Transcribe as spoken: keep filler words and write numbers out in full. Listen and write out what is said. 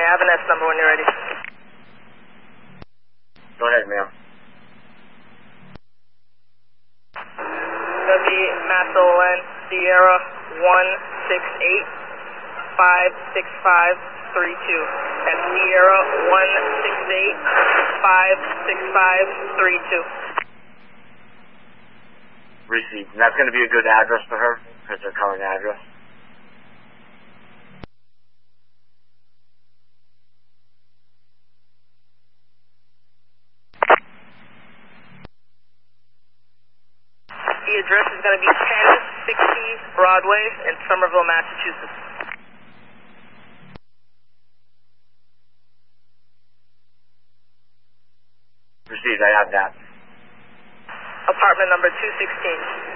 I have an S number when you're ready. Go ahead, ma'am. That'll be Massillon Sierra one six eight five six five three two. That's Sierra one six eight five six five three two. Received. And that's going to be a good address for her? Because her current address? The address is going to be ten sixty Broadway in Somerville, Massachusetts. Received. I have that. Apartment number two sixteen.